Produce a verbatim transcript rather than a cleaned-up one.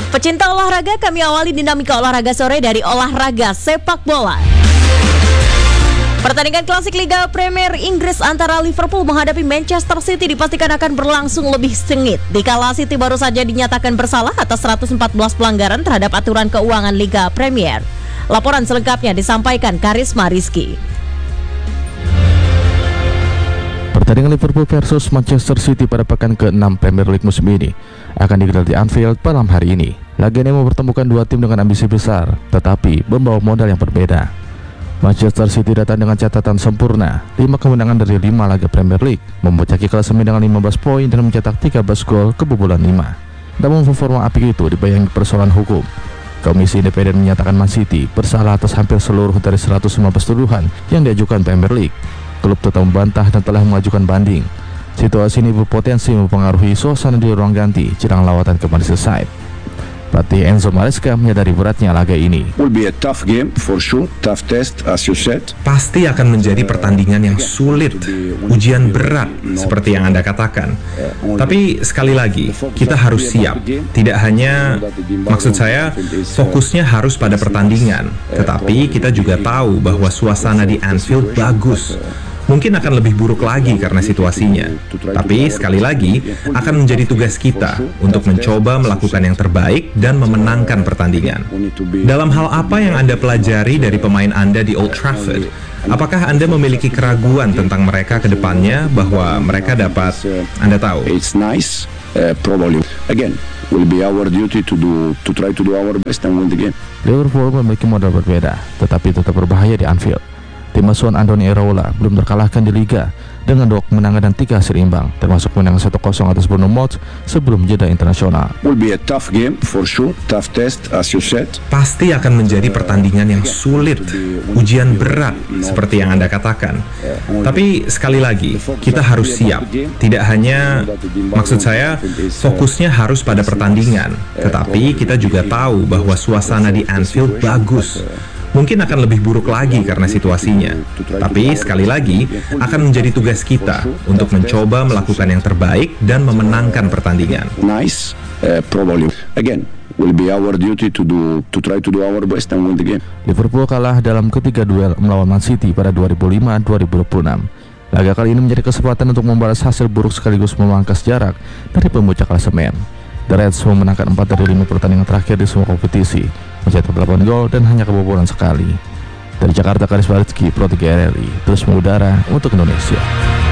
Pecinta olahraga, kami awali dinamika olahraga sore dari olahraga sepak bola. Pertandingan klasik Liga Premier Inggris antara Liverpool menghadapi Manchester City dipastikan akan berlangsung lebih sengit. Dikala City baru saja dinyatakan bersalah atas seratus empat belas pelanggaran terhadap aturan keuangan Liga Premier. Laporan selengkapnya disampaikan Karisma Rizky. Pertandingan Liverpool versus Manchester City pada pekan ke enam Premier League musim ini akan digelar di Anfield malam hari ini. Laga ini mempertemukan dua tim dengan ambisi besar, tetapi membawa modal yang berbeda. Manchester City datang dengan catatan sempurna, lima kemenangan dari lima laga Premier League, memuncaki klasemen dengan lima belas poin dan mencetak tiga belas gol kebobolan lima. Namun performa apik itu dibayangi persoalan hukum. Komisi Independen menyatakan Man City bersalah atas hampir seluruh dari seratus lima belas tuduhan yang diajukan Premier League. Klub tetap membantah dan telah mengajukan banding. Situasi ini berpotensi mempengaruhi suasana di ruang ganti jelang lawatan kembali selesai. Pelatih Enzo Maresca menyadari beratnya laga ini. Will be a tough game for sure, tough test as you said. Pasti akan menjadi pertandingan yang sulit, ujian berat seperti yang Anda katakan. Tapi sekali lagi, kita harus siap. Tidak hanya, maksud saya, fokusnya harus pada pertandingan, tetapi kita juga tahu bahwa suasana di Anfield bagus. Mungkin akan lebih buruk lagi karena situasinya. Tapi sekali lagi, akan menjadi tugas kita untuk mencoba melakukan yang terbaik dan memenangkan pertandingan. Dalam hal apa yang Anda pelajari dari pemain Anda di Old Trafford? Apakah Anda memiliki keraguan tentang mereka ke depannya bahwa mereka dapat, Anda tahu? It's nice, uh, probably. Again, will be our duty to do to try to do our best and win the game. Liverpool memiliki modal berbeda, tetapi tetap berbahaya di Anfield. Tim asuhan Andoni Iraola belum terkalahkan di Liga dengan dua kemenangan dan tiga hasil imbang, termasuk menang satu kosong atas Bournemouth sebelum jeda internasional. Will be a tough game for sure, tough test as you said. Pasti akan menjadi pertandingan yang sulit, ujian berat seperti yang Anda katakan. Tapi sekali lagi, kita harus siap. Tidak hanya, maksud saya, fokusnya harus pada pertandingan, tetapi kita juga tahu bahwa suasana di Anfield bagus. Mungkin akan lebih buruk lagi karena situasinya. Tapi sekali lagi, akan menjadi tugas kita untuk mencoba melakukan yang terbaik dan memenangkan pertandingan. Nice, uh, probably. Again, will be our duty to do to try to do our best and win the game. Liverpool kalah dalam ketiga duel melawan Man City pada dua ribu lima sampai dua ribu dua puluh enam. Laga kali ini menjadi kesempatan untuk membalas hasil buruk sekaligus memangkas jarak dari pemuncak klasemen. The Reds memenangkan empat dari lima pertandingan terakhir di semua kompetisi, mencetak delapan gol dan hanya kebobolan sekali. Dari Jakarta, Karisma Rizky, Pro tiga R R I, terus mengudara untuk Indonesia.